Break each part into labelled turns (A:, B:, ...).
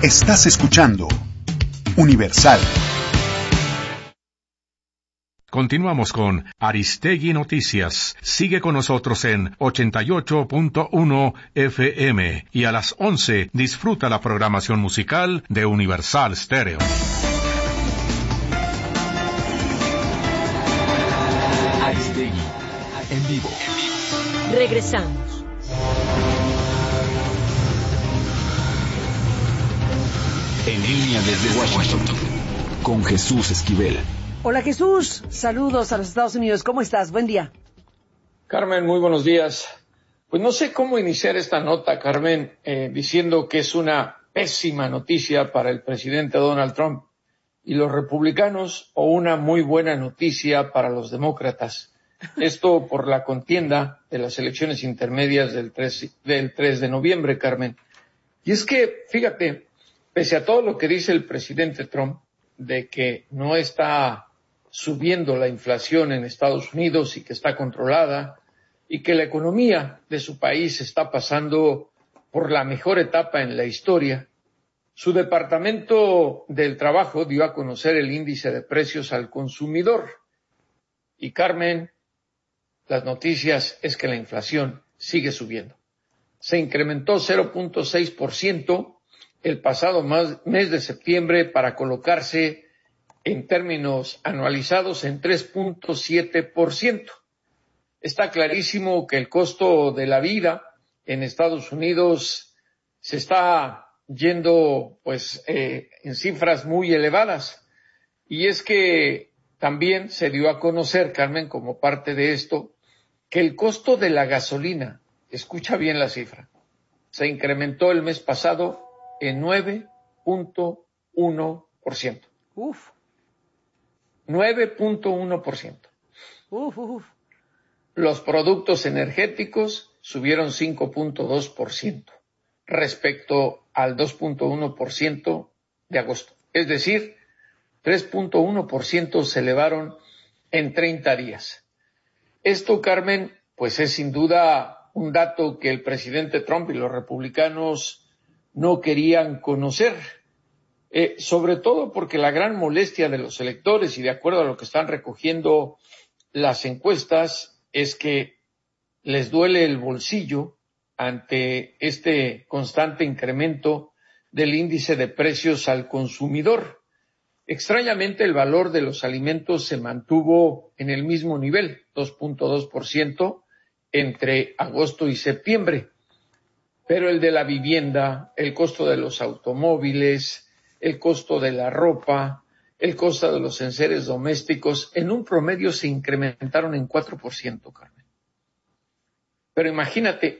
A: Estás escuchando Universal.
B: Continuamos con Aristegui Noticias. Sigue con nosotros en 88.1 FM y a las 11 disfruta la programación musical de Universal Stereo.
C: Aristegui en vivo.
D: Regresamos.
C: En línea desde Washington con Jesús Esquivel.
E: Hola Jesús, saludos a los Estados Unidos. ¿Cómo estás? Buen día.
F: Carmen, muy buenos días. Pues no sé cómo iniciar esta nota, Carmen, diciendo que es una pésima noticia para el presidente Donald Trump y los republicanos o una muy buena noticia para los demócratas. Esto por la contienda de las elecciones intermedias del 3 de noviembre, Carmen. Y es que, fíjate, pese a todo lo que dice el presidente Trump, de que no está subiendo la inflación en Estados Unidos y que está controlada y que la economía de su país está pasando por la mejor etapa en la historia, su Departamento del Trabajo dio a conocer el índice de precios al consumidor. Y Carmen, las noticias es que la inflación sigue subiendo. Se incrementó 0.6% el pasado mes de septiembre para colocarse en términos anualizados en 3.7%. Está clarísimo que el costo de la vida en Estados Unidos se está yendo en cifras muy elevadas. Y es que también se dio a conocer, Carmen, como parte de esto, que el costo de la gasolina, escucha bien la cifra, se incrementó el mes pasado en 9.1%.
E: Uf.
F: 9.1%. Los productos energéticos subieron 5.2% respecto al 2.1% de agosto. Es decir, 3.1% se elevaron en 30 días. Esto, Carmen, pues es sin duda un dato que el presidente Trump y los republicanos no querían conocer. Sobre todo porque la gran molestia de los electores, y de acuerdo a lo que están recogiendo las encuestas, es que les duele el bolsillo ante este constante incremento del índice de precios al consumidor. Extrañamente, el valor de los alimentos se mantuvo en el mismo nivel, 2.2%, entre agosto y septiembre. Pero el de la vivienda, el costo de los automóviles, el costo de la ropa, el costo de los enseres domésticos, en un promedio se incrementaron en 4%, Carmen. Pero imagínate,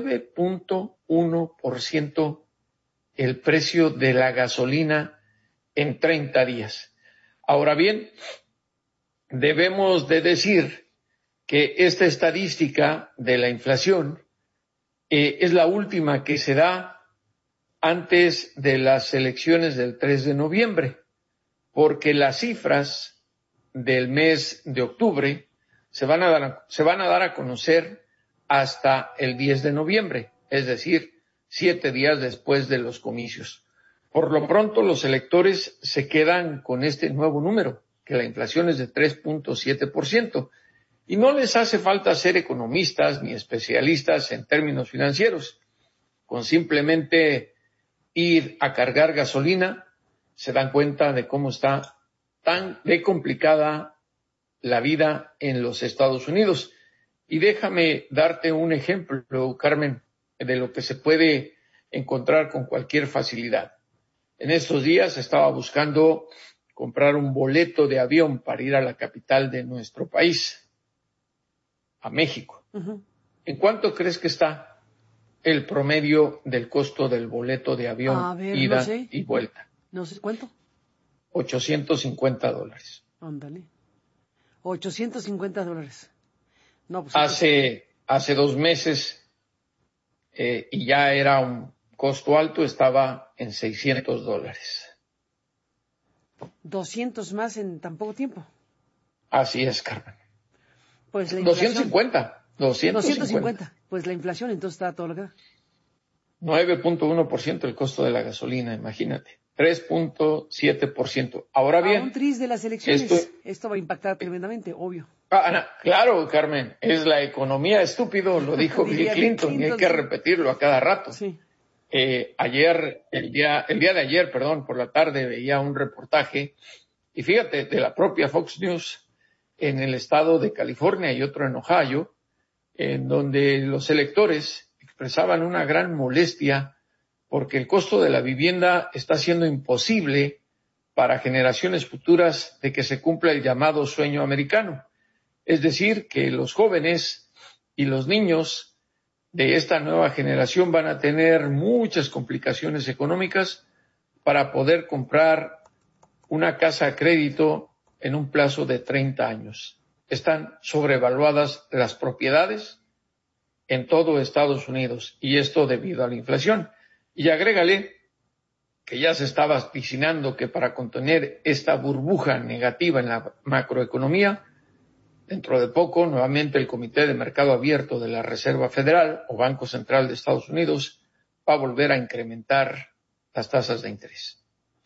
F: 9.1% el precio de la gasolina en 30 días. Ahora bien, debemos de decir que esta estadística de la inflación es la última que se da antes de las elecciones del 3 de noviembre, porque las cifras del mes de octubre se van a dar a conocer hasta el 10 de noviembre, es decir, 7 días después de los comicios. Por lo pronto, los electores se quedan con este nuevo número, que la inflación es de 3.7%, y no les hace falta ser economistas ni especialistas en términos financieros. Con simplemente ir a cargar gasolina, se dan cuenta de cómo está tan de complicada la vida en los Estados Unidos. Y déjame darte un ejemplo, Carmen, de lo que se puede encontrar con cualquier facilidad. En estos días estaba buscando comprar un boleto de avión para ir a la capital de nuestro país, a México.
E: Uh-huh.
F: ¿En cuánto crees que está el promedio del costo del boleto de avión ida
E: no sé.
F: y vuelta?
E: No sé, ¿cuánto?
F: $850.
E: Ándale. $850. No, pues
F: Hace 2 meses, y ya era un costo alto, estaba en $600.
E: 200 más en tan poco tiempo.
F: Así es, Carmen.
E: Pues la inflación.
F: 250.
E: Pues la inflación entonces está todo lo que da.
F: 9.1% el costo de la gasolina, imagínate. 3.7%. Ahora bien,
E: a un tris de las elecciones, esto va a impactar tremendamente, obvio.
F: Claro, Carmen, es la economía estúpido, lo dijo Bill Clinton, y hay que repetirlo a cada rato.
E: Sí.
F: El día de ayer, por la tarde veía un reportaje, y fíjate, de la propia Fox News, en el estado de California y otro en Ohio, en donde los electores expresaban una gran molestia porque el costo de la vivienda está siendo imposible para generaciones futuras de que se cumpla el llamado sueño americano. Es decir, que los jóvenes y los niños de esta nueva generación van a tener muchas complicaciones económicas para poder comprar una casa a crédito en un plazo de 30 años. Están sobrevaluadas las propiedades en todo Estados Unidos, y esto debido a la inflación. Y agrégale que ya se estaba vaticinando que para contener esta burbuja negativa en la macroeconomía, dentro de poco, nuevamente el Comité de Mercado Abierto de la Reserva Federal o Banco Central de Estados Unidos va a volver a incrementar las tasas de interés.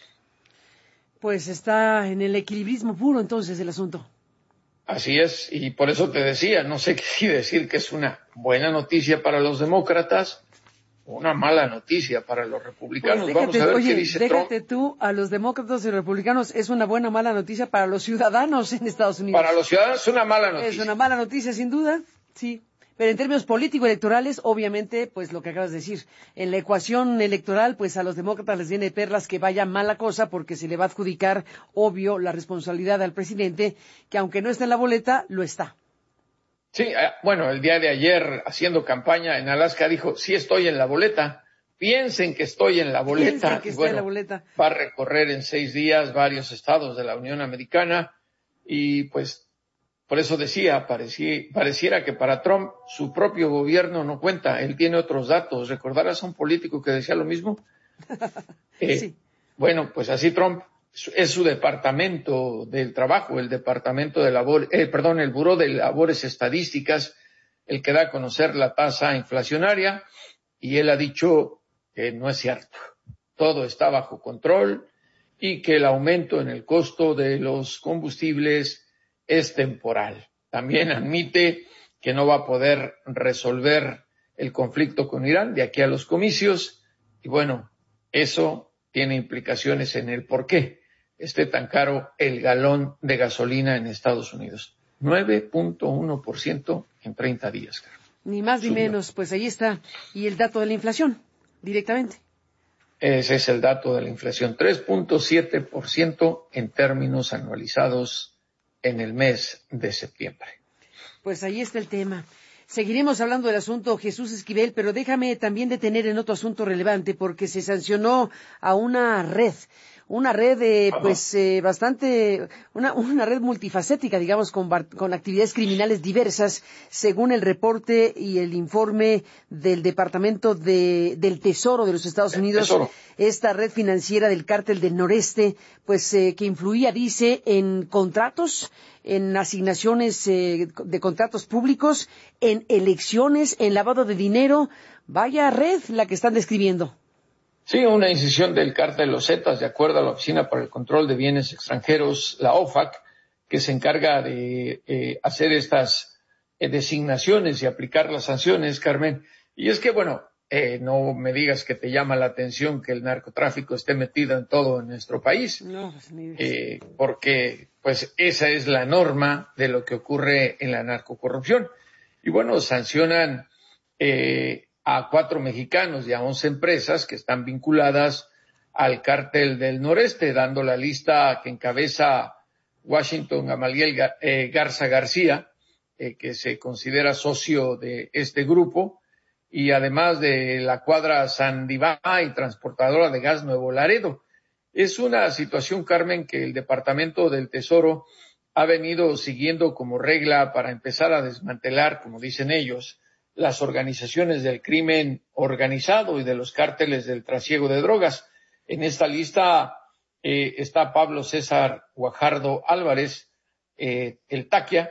E: Pues está en el equilibrismo puro entonces el asunto.
F: Así es, y por eso te decía, no sé qué decir que es una buena noticia para los demócratas o una mala noticia para los republicanos.
E: Pues
F: vamos a ver qué dice Trump.
E: Déjate tú, a los demócratas y republicanos es una buena o mala noticia para los ciudadanos en Estados Unidos.
F: Para los ciudadanos es una mala noticia.
E: Es una mala noticia, sin duda, sí. Pero en términos político-electorales, obviamente, pues lo que acabas de decir, en la ecuación electoral, pues a los demócratas les viene perlas que vaya mala cosa porque se le va a adjudicar, obvio, la responsabilidad al presidente, que aunque no está en la boleta, lo está.
F: Sí, bueno, el día de ayer, haciendo campaña en Alaska, dijo, sí estoy en la boleta, piensen que estoy en la boleta.
E: Piensen que estoy en la boleta.
F: Va a recorrer en 6 días varios estados de la Unión Americana y pues por eso decía, pareciera que para Trump su propio gobierno no cuenta, él tiene otros datos. ¿Recordarás a un político que decía lo mismo?
E: Sí.
F: Bueno, pues así Trump es su departamento del trabajo, el departamento de el Buró de Labores Estadísticas, el que da a conocer la tasa inflacionaria, y él ha dicho que no es cierto. Todo está bajo control y que el aumento en el costo de los combustibles es temporal. También admite que no va a poder resolver el conflicto con Irán de aquí a los comicios, y bueno, eso tiene implicaciones en el por qué esté tan caro el galón de gasolina en Estados Unidos. 9.1% en 30 días, Carlos.
E: Ni más ni menos, pues ahí está. Y el dato de la inflación, directamente.
F: Ese es el dato de la inflación, 3.7% en términos anualizados en el mes de septiembre.
E: Pues ahí está el tema. Seguiremos hablando del asunto Jesús Esquivel, pero déjame también detener en otro asunto relevante, porque se sancionó a una red una red multifacética, digamos, con actividades criminales diversas, según el reporte y el informe del Departamento del Tesoro de los Estados Unidos. Esta red financiera del Cártel del Noreste, pues que influía, dice, en contratos, en asignaciones de contratos públicos, en elecciones, en lavado de dinero. Vaya red la que están describiendo.
F: Sí, una incisión del Cártel de los Zetas, de acuerdo a la Oficina para el Control de Bienes Extranjeros, la OFAC, que se encarga de hacer estas designaciones y aplicar las sanciones, Carmen. Y es que, bueno, no me digas que te llama la atención que el narcotráfico esté metido en todo en nuestro país.
E: No,
F: porque, pues, esa es la norma de lo que ocurre en la narcocorrupción. Y bueno, sancionan a 4 mexicanos y a 11 empresas que están vinculadas al Cártel del Noreste, dando la lista que encabeza Washington Gamaliel Garza García, que se considera socio de este grupo, y además de la cuadra Sandivá y transportadora de gas Nuevo Laredo. Es una situación, Carmen, que el Departamento del Tesoro ha venido siguiendo como regla para empezar a desmantelar, como dicen ellos, las organizaciones del crimen organizado y de los cárteles del trasiego de drogas. En esta lista está Pablo César Guajardo Álvarez, el Taquia,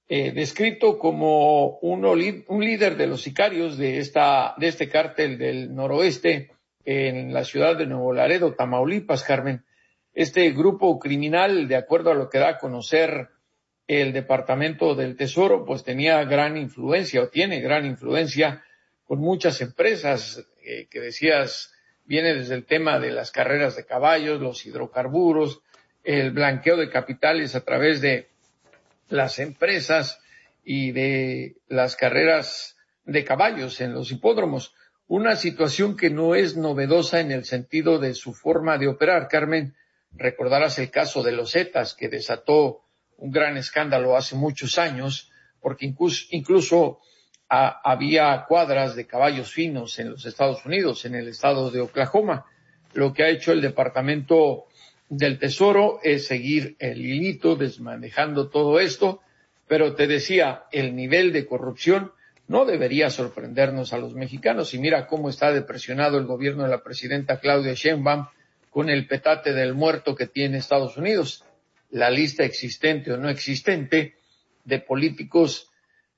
F: descrito como un líder de los sicarios de este cártel del noroeste en la ciudad de Nuevo Laredo, Tamaulipas, Carmen. Este grupo criminal, de acuerdo a lo que da a conocer el Departamento del Tesoro, pues tenía gran influencia o tiene gran influencia con muchas empresas que decías, viene desde el tema de las carreras de caballos, los hidrocarburos, el blanqueo de capitales a través de las empresas y de las carreras de caballos en los hipódromos. Una situación que no es novedosa en el sentido de su forma de operar, Carmen. Recordarás el caso de los Zetas, que desató un gran escándalo hace muchos años, porque incluso había cuadras de caballos finos en los Estados Unidos, en el estado de Oklahoma. Lo que ha hecho el Departamento del Tesoro es seguir el hilito, desmanejando todo esto, pero te decía, el nivel de corrupción no debería sorprendernos a los mexicanos, y mira cómo está depresionado el gobierno de la presidenta Claudia Sheinbaum con el petate del muerto que tiene Estados Unidos. La lista existente o no existente de políticos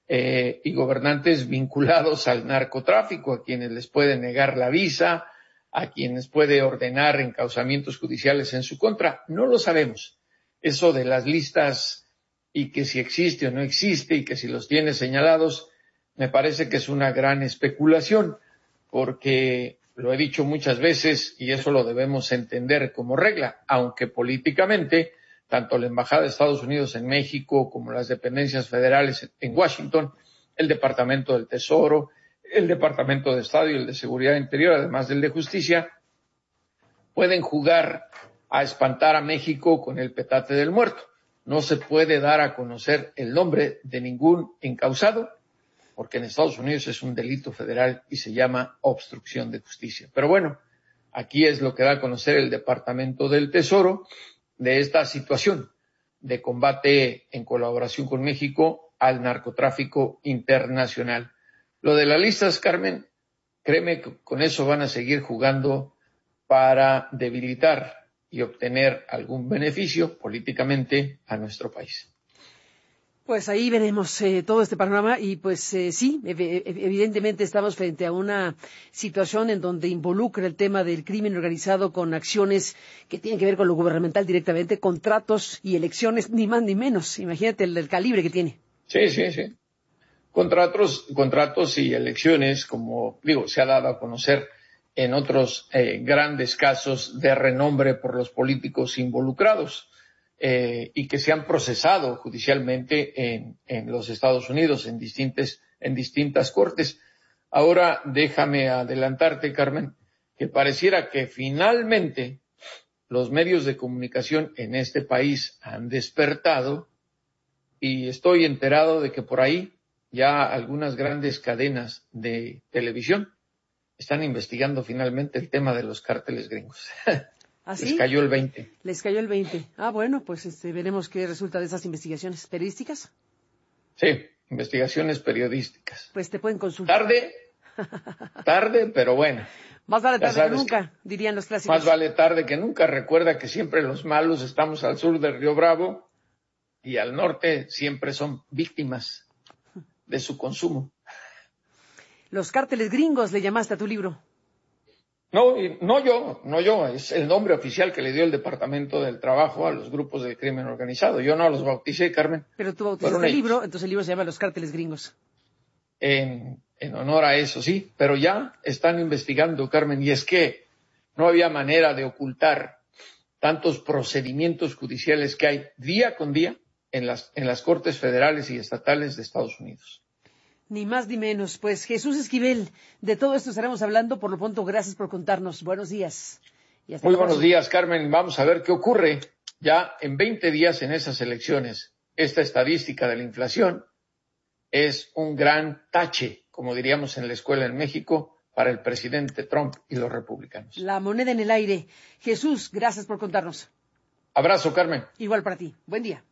F: y gobernantes vinculados al narcotráfico, a quienes les puede negar la visa, a quienes puede ordenar encauzamientos judiciales en su contra. No lo sabemos. Eso de las listas y que si existe o no existe y que si los tiene señalados, me parece que es una gran especulación, porque lo he dicho muchas veces y eso lo debemos entender como regla, aunque políticamente tanto la Embajada de Estados Unidos en México como las dependencias federales en Washington, el Departamento del Tesoro, el Departamento de Estado y el de Seguridad Interior, además del de Justicia, pueden jugar a espantar a México con el petate del muerto. No se puede dar a conocer el nombre de ningún encausado, porque en Estados Unidos es un delito federal y se llama obstrucción de justicia. Pero bueno, aquí es lo que da a conocer el Departamento del Tesoro de esta situación de combate en colaboración con México al narcotráfico internacional. Lo de las listas, Carmen, créeme que con eso van a seguir jugando para debilitar y obtener algún beneficio políticamente a nuestro país.
E: Pues ahí veremos todo este panorama y pues sí, evidentemente estamos frente a una situación en donde involucra el tema del crimen organizado con acciones que tienen que ver con lo gubernamental directamente, contratos y elecciones, ni más ni menos. Imagínate el calibre que tiene.
F: Sí. Contratos y elecciones, como digo, se ha dado a conocer en otros grandes casos de renombre por los políticos involucrados. Y que se han procesado judicialmente en los Estados Unidos, en distintas cortes. Ahora déjame adelantarte, Carmen, que pareciera que finalmente los medios de comunicación en este país han despertado y estoy enterado de que por ahí ya algunas grandes cadenas de televisión están investigando finalmente el tema de los cárteles gringos.
E: ¿Ah, sí?
F: Les cayó el 20.
E: Les cayó el 20. Ah, bueno, pues veremos qué resulta de esas investigaciones periodísticas.
F: Sí, investigaciones periodísticas.
E: Pues te pueden consultar.
F: Tarde, pero bueno.
E: Más vale tarde que nunca, dirían los clásicos.
F: Más vale tarde que nunca. Recuerda que siempre los malos estamos al sur del Río Bravo y al norte siempre son víctimas de su consumo.
E: Los cárteles gringos le llamaste a tu libro.
F: No yo, es el nombre oficial que le dio el Departamento del Trabajo a los grupos del crimen organizado. Yo no los bauticé, Carmen.
E: Pero tú bautizaste el libro, entonces el libro se llama Los cárteles gringos.
F: En honor a eso, sí, pero ya están investigando, Carmen, y es que no había manera de ocultar tantos procedimientos judiciales que hay día con día en las cortes federales y estatales de Estados Unidos.
E: Ni más ni menos. Pues Jesús Esquivel, de todo esto estaremos hablando. Por lo pronto, gracias por contarnos. Buenos días.
F: Muy buenos días, Carmen. Vamos a ver qué ocurre ya en 20 días en esas elecciones. Esta estadística de la inflación es un gran tache, como diríamos en la escuela en México, para el presidente Trump y los republicanos.
E: La moneda en el aire. Jesús, gracias por contarnos.
F: Abrazo, Carmen.
E: Igual para ti. Buen día.